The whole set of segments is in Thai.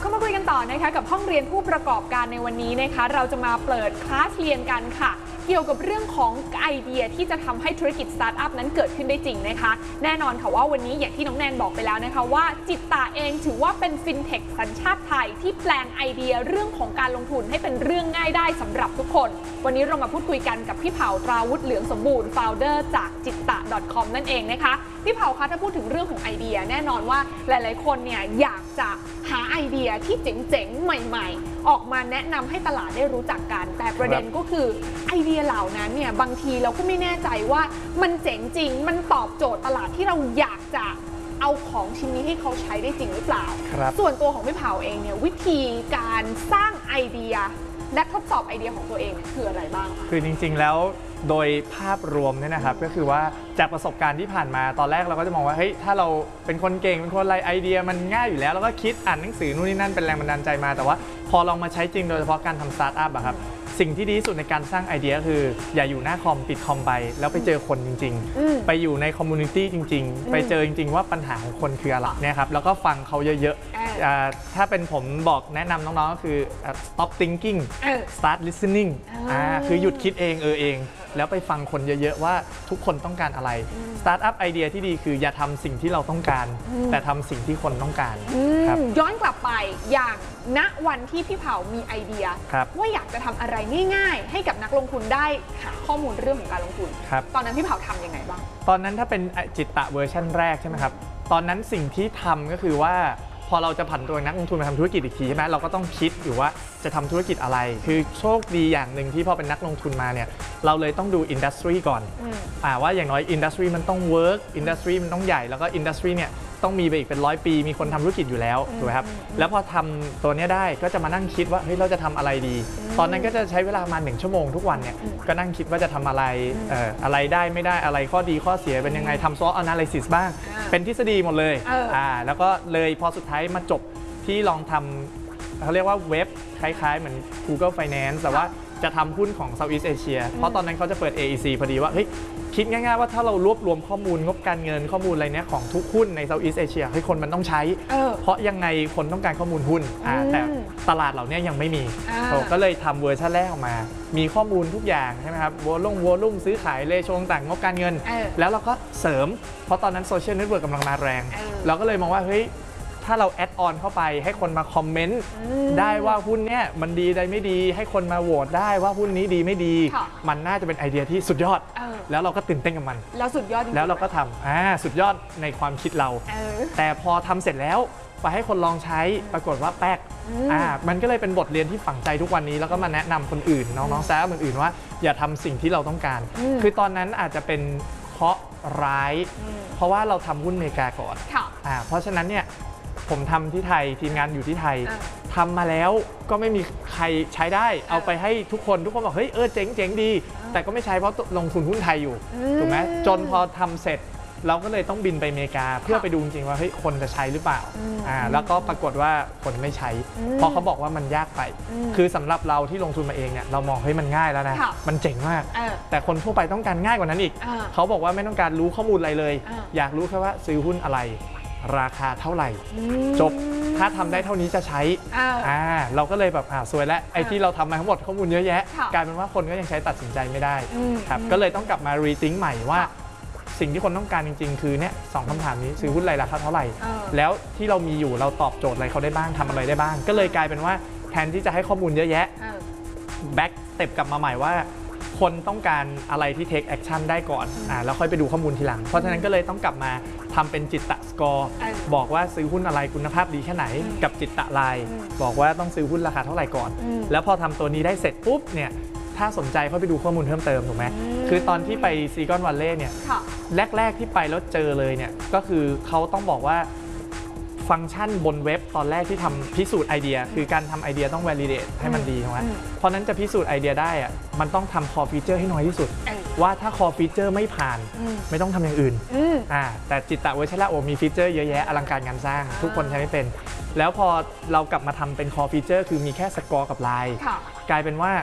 เข้ามาคุยกันต่อนะคะกับห้องเรียนผู้ประกอบการในวันนี้นะคะเราจะมาเปิดคลาสเรียนกันค่ะเกี่ยวกับเรื่องของไอเดียที่จะทำให้ธุรกิจสตาร์ทอัพนั้นเกิดขึ้นได้จริงนะคะแน่นอนค่ะว่าวันนี้อย่างที่น้องแนนบอกไปแล้วนะคะว่าจิตตาเองถือว่าเป็นฟินเทคสัญชาติไทยที่แปลงไอเดียเรื่องของการลงทุนให้เป็นเรื่องง่ายได้สำหรับทุกคนวันนี้เรามาพูดคุยกันกับพี่เผาตราวุฒิเหลืองสมบูรณ์ founder จากจิตตะ .com นั่นเองนะคะพี่เผาคะถ้าพูดถึงเรื่องของไอเดียแน่นอนว่าหลายๆคนเนี่ยอยากจะหาไอเดียที่เจ๋งๆใหม่ๆออกมาแนะนำให้ตลาดได้รู้จักกันแต่ประเด็นก็คือไอเดียเหล่านั้นเนี่ยบางทีเราก็ไม่แน่ใจว่ามันเจ๋งจริงมันตอบโจทย์ตลาดที่เราอยากจะเอาของชิ้นนี้ให้เขาใช้ได้จริงหรือเปล่าส่วนตัวของพี่เผาเองเนี่ยวิธีการสร้างไอเดียและทดสอบไอเดียของตัวเองคืออะไรบ้างคะคือจริงๆแล้วโดยภาพรวมเนี่ยนะครับก็คือว่าจากประสบการณ์ที่ผ่านมาตอนแรกเราก็จะมองว่าเฮ้ยถ้าเราเป็นคนเก่งเป็นคนอะไรไอเดียมันง่ายอยู่แล้วแล้วก็คิดอ่านหนังสือนู่นนี่นั่นเป็นแรงบันดาลใจมาแต่ว่าพอลองมาใช้จริงโดยเฉพาะการทำสตาร์ทอัพอะครับสิ่งที่ดีที่สุดในการสร้างไอเดียคืออย่าอยู่หน้าคอมปิดคอมไปแล้วไปเจอคนจริงๆไปอยู่ในคอมมูนิตี้จริงๆไปเจอจริงๆว่าปัญหาของคนคืออะไรเนี่ยครับแล้วก็ฟังเขาเยอะๆถ้าเป็นผมบอกแนะนำน้องๆก็คือ stop thinking start listening คือหยุดคิดเองแล้วไปฟังคนเยอะๆว่าทุกคนต้องการอะไรสตาร์ทอัพไอเดียที่ดีคืออย่าทำสิ่งที่เราต้องการแต่ทำสิ่งที่คนต้องการย้อนกลับไปอย่างณวันที่พี่เผามีไอเดียว่าอยากจะทำอะไรง่ายๆให้กับนักลงทุนได้หาข้อมูลเรื่องของการลงทุนตอนนั้นพี่เผาทำยังไงบ้างตอนนั้นถ้าเป็นจิตตะเวอร์ชันแรกใช่ไหมครับตอนนั้นสิ่งที่ทำก็คือว่าพอเราจะผันตัวนักลงทุนมาทำธุรกิจอีกทีใช่ไหมเราก็ต้องคิดอยู่ว่าจะทำธุรกิจอะไรคือโชคดีอย่างหนึ่งที่พอเป็นนักลงทุนมาเนี่ยเราเลยต้องดูอินดัสทรีก่อนว่าอย่างน้อยอินดัสทรีมันต้องเวิร์กอินดัสทรีมันต้องใหญ่แล้วก็อินดัสทรีเนี่ยต้องมีไปอีกเป็น100 ปีมีคนทำธุรกิจอยู่แล้วถูกไหมครับแล้วพอทำตัวนี้ได้ก็จะมานั่งคิดว่าเฮ้ยเราจะทำอะไรดีตอนนั้นก็จะใช้เวลามา1 ชั่วโมงทุกวันเนี่ยก็นั่งคิดว่าจะทำอะไรอะไรได้ไม่ได้อะไรข้อดีข้อเสียเป็นยังไงทำ SWOT analysis บ้างเป็นทฤษฎีหมดเลยแล้วก็เลยพอสุดท้ายมาจบที่ลองทำเขาเรียกว่าเว็บคล้ายๆเหมือน Google Finance แต่ว่าจะทำหุ้นของ Southeast Asia เพราะตอนนั้นเขาจะเปิด AEC พอดีว่าเฮ้ยคิดง่ายๆว่าถ้าเรารวบรวมข้อมูลงบการเงินข้อมูลอะไรเนี้ยของทุกหุ้นใน Southeast Asia ให้คนมันต้องใช้เพราะยังไงคนต้องการข้อมูลหุ้นแต่ตลาดเหล่านี้ยังไม่มีก็เลยทำเวอร์ชันแรกออกมามีข้อมูลทุกอย่างใช่ไหมครับวอลุ่มซื้อขายเลโชต่างงบการเงินแล้วเราก็เสริมเพราะตอนนั้นโซเชียลเน็ตเวิร์กกำลังมาแรงเราก็เลยมองว่าเฮ้ยถ้าเราแอดออนเข้าไปให้คนมาคอมเมนต์ได้ว่าหุ้นเนี้ยมันดีได้ไม่ดีให้คนมาโหวตได้ว่าหุ้นนี้ดีไม่ดีมันน่าจะเป็นไอเดียที่สุดยอดแล้วเราก็ตื่นเต้นกับมันแล้วสุดยอดแล้วเราก็ทำสุดยอดในความคิดเราแต่พอทำเสร็จแล้วไปให้คนลองใช้ปรากฏว่าแป๊กมันก็เลยเป็นบทเรียนที่ฝังใจทุกวันนี้แล้วก็มาแนะนำคนอื่นน้องๆแซมอื่นๆว่าอย่าทำสิ่งที่เราต้องการคือตอนนั้นอาจจะเป็นเคราะห์ร้ายเพราะว่าเราทำหุ้นอเมริกาก่อนเพราะฉะนั้นเนี่ยผมทำที่ไทยทีมงานอยู่ที่ไทยทำมาแล้วก็ไม่มีใครใช้ได้เอาไปให้ทุกคนบอกเฮ้ยเจ๋งดีแต่ก็ไม่ใช้เพราะลงทุนหุ้นไทยอยู่ถูกไหมจนพอทำเสร็จเราก็เลยต้องบินไปอเมริกาเพื่อไปดูจริงว่าเฮ้ยคนจะใช้หรือเปล่าแล้วก็ปรากฏว่าคนไม่ใช้เพราะเขาบอกว่ามันยากไปคือสำหรับเราที่ลงทุนมาเองเนี่ยเรามองเฮ้ยมันง่ายแล้วนะมันเจ๋งมากแต่คนทั่วไปต้องการง่ายกว่านั้นอีกเขาบอกว่าไม่ต้องการรู้ข้อมูลอะไรเลยอยากรู้แค่ว่าซื้อหุ้นอะไรราคาเท่าไหร่จบถ้าทำได้เท่านี้จะใช้เราก็เลยแบบสวยแล้วไอ้ที่เราทำมาทั้งหมดข้อมูลเยอะแยะกลายเป็นว่าคนก็ยังใช้ตัดสินใจไม่ได้ครับก็เลยต้องกลับมารีทิงใหม่ว่าสิ่งที่คนต้องการจริงๆคือเนี่ย2 คำถามนี้ซื้อหุ้นอะไรราคาเท่าไหร่แล้วที่เรามีอยู่เราตอบโจทย์อะไรเขาได้บ้างทำอะไรได้บ้างก็เลยกลายเป็นว่าแทนที่จะให้ข้อมูลเยอะแยะแบ็กสเต็ปกลับมาใหม่ว่าคนต้องการอะไรที่ take action ได้ก่อนแล้วค่อยไปดูข้อมูลทีหลังเพราะฉะนั้นก็เลยต้องกลับมาทำเป็นจิตตะสกอร์บอกว่าซื้อหุ้นอะไรคุณภาพดีแค่ไหนกับจิตตะไลน์บอกว่าต้องซื้อหุ้นราคาเท่าไหร่ก่อนแล้วพอทำตัวนี้ได้เสร็จปุ๊บเนี่ยถ้าสนใจเข้าไปดูข้อมูลเพิ่มเติมถูกไหมคือตอนที่ไปซิลิคอนวัลเลย์เนี่ยแรกๆที่ไปแล้วเจอเลยเนี่ยก็คือเขาต้องบอกว่าฟังก์ชันบนเว็บตอนแรกที่ทำพิสูจน์ไอเดียคือการทำไอเดียต้อง validate ให้มันดีถูกไหมเพราะนั้นจะพิสูจน์ไอเดียได้อะมันต้องทำ core feature ให้น้อยที่สุดว่าถ้า core feature ไม่ผ่านไม่ต้องทำอย่างอื่นแต่จิตตะเวอร์ชันแรกมีฟีเจอร์เยอะแยะอลังการงานสร้างทุกคนใช้ไม่เป็นแล้วพอเรากลับมาทำเป็น core feature คือมีแค่สกอร์กับไลน์กลายเป็นว่า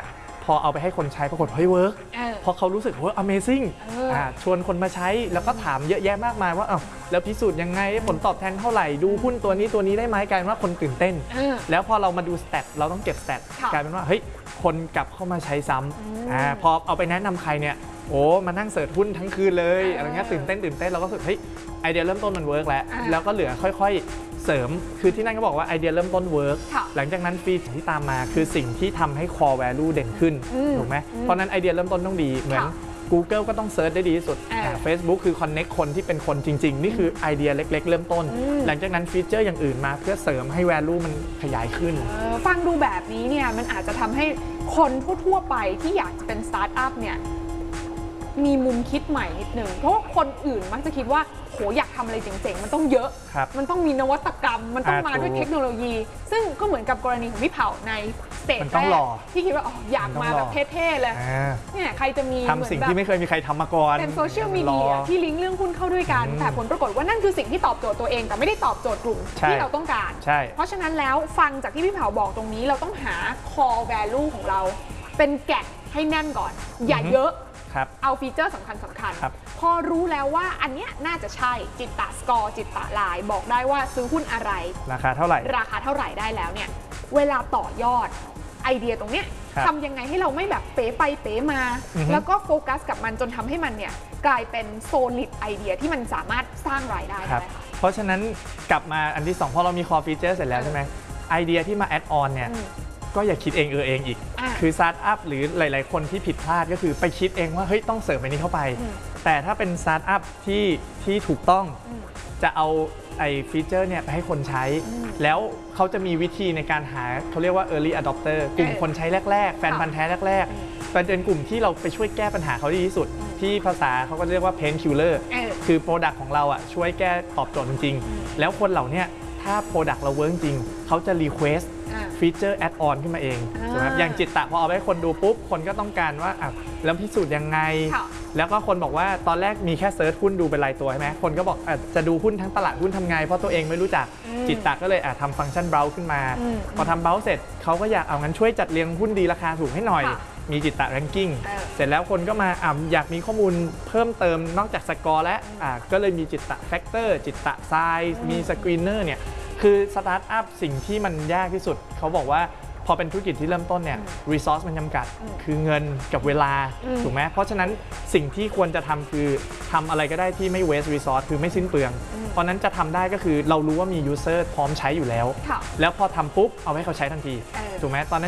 พอเอาไปให้คนใช้ปรากฏเฮ้ยเวิร์ก พอเขารู้สึกว่า Amazing ชวนคนมาใช้แล้วก็ถามเยอะแยะมากมายว่าอ้าวแล้วพิสูจน์ยังไงผลตอบแทนเท่าไหร่ดูหุ้นตัวนี้ได้ไหมกลายเป็นว่าคนตื่นเต้นแล้วพอเรามาดูสแตทเราต้องเก็บสแตทกลายเป็นว่าเฮ้ยคนกลับเข้ามาใช้ซ้ำพอเอาไปแนะนำใครเนี่ยโอ้มานั่งเสิร์ชหุ้นทั้งคืนเลยอะไรเงี้ยตื่นเต้นเราก็รู้สึกเฮ้ยไอเดียเริ่มต้นมันเวิร์กแล้วก็เหลือค่อยๆเสริมคือที่นั่นก็บอกว่าไอเดียเริ่มต้นเวิร์กหลังจากนั้นฟีเจอร์ที่ตามมาคือสิ่งที่ทำให้ core value เด่นขึ้นถูกไหมเพราะนั้นไอเดียเริ่มต้นต้องดีเหมือน Google ก็ต้องเซิร์ชได้ดีที่สุด Facebook คือ connect คนที่เป็นคนจริงๆนี่คือไอเดียเล็กๆเริ่มต้นหลังจากนั้นฟีเจอร์อย่างอื่นมาเพื่อเสริมให้ value มันขยายขึ้นฟังดูแบบนี้เนี่ยมันอาจจะทำให้คนทั่วๆไปที่อยากจะเป็นสตาร์ทอัพเนี่ยมีมุมคิดใหม่นิดนึงเพราะว่าคนอื่นมักจะคิดว่าโหอยากทำอะไรเจ๋งๆมันต้องเยอะมันต้องมีนวัตกรรมมันต้องมาด้วยเทคโนโลยี ซึ่งก็เหมือนกับกรณีของพี่เผาในสเตจแรกที่คิดว่าอยากมาแบบเท่ๆเลยเนี่ยใครจะมีทำสิ่งที่ไม่เคยมีใครทำมาก่อนเป็นโซเชียลมีเดียที่ลิงก์เรื่องหุ้นเข้าด้วยกันแต่ผลปรากฏว่านั่นคือสิ่งที่ตอบโจทย์ตัวเองแต่ไม่ได้ตอบโจทย์กลุ่มที่เราต้องการเพราะฉะนั้นแล้วฟังจากที่พี่เผาบอกตรงนี้เราต้องหา core value ของเราเป็นแกะให้แน่นก่อนอย่าเยอะเอาฟีเจอร์สำคัญพอรู้แล้วว่าอันเนี้ยน่าจะใช่จิตตะสกอร์จิตตะไลน์บอกได้ว่าซื้อหุ้นอะไรราคาเท่าไหร่ได้แล้วเนี่ยเวลาต่อยอดไอเดียตรงเนี้ยทำยังไงให้เราไม่แบบเป๋ไปเป๋มาแล้วก็โฟกัสกับมันจนทำให้มันเนี่ยกลายเป็นโซลิดไอเดียที่มันสามารถสร้างรายได้ได้เพราะฉะนั้นกลับมาอันที่2พอเรามีคอฟีเจอร์เสร็จแล้วใช่ไหมไอเดียที่มาแอดออนเนี่ยก็อย่าคิดเองอีกคือสตาร์ทอัพหรือหลายๆคนที่ผิดพลาดก็คือไปคิดเองว่าเฮ้ยต้องเสริมอันนี้เข้าไปแต่ถ้าเป็นสตาร์ทอัพที่ถูกต้องจะเอาไอ้ฟีเจอร์เนี่ยไปให้คนใช้แล้วเขาจะมีวิธีในการหาเขาเรียกว่า early adopter กลุ่มคนใช้แรกๆแฟนพันธุ์แท้แรกๆเป็นกลุ่มที่เราไปช่วยแก้ปัญหาเขาดีที่สุดที่ภาษาเขาก็เรียกว่า pain killer คือ product ของเราช่วยแก้ตอบโจทย์จริงๆแล้วคนเหล่านี้ถ้า product เราเวิร์กจริงเขาจะ requestฟีเจอร์แอดออนขึ้นมาเองถูกไหมอย่างจิตตะพอเอาไปให้คนดูปุ๊บคนก็ต้องการว่าแล้วพิสูจน์ยังไงแล้วก็คนบอกว่าตอนแรกมีแค่เซิร์ชหุ้นดูเป็นรายตัวใช่ไหมคนก็บอกจะดูหุ้นทั้งตลาดหุ้นทำไงเพราะตัวเองไม่รู้จักจิตตะก็เลยทำฟังก์ชันเบราว์ขึ้นมาพอทำเบราว์เสร็จเขาก็อยากเอางั้นช่วยจัดเรียงหุ้นดีราคาถูกให้หน่อยมีจิตตะแรงกิ้งเสร็จแล้วคนก็มาอยากมีข้อมูลเพิ่มเติมนอกจากสกอร์และก็เลยมีจิตตะแฟกเตอร์จิตตะไซส์มีสกรีนเนอร์เนี่ยคือสตาร์ทอัพสิ่งที่มันยากที่สุดเขาบอกว่าพอเป็นธุรกิจที่เริ่มต้นเนี่ยรีซอสมันจำกัดคือเงินกับเวลาถูกไหมเพราะฉะนั้นสิ่งที่ควรจะทำคือทำอะไรก็ได้ที่ไม่เวสต์รีซอสคือไม่สิ้นเปลืองเพราะนั้นจะทำได้ก็คือเรารู้ว่ามียูเซอร์พร้อมใช้อยู่แล้วแล้วพอทำปุ๊บเอาให้เขาใช้ทันทีถูกไหมตอนนั้น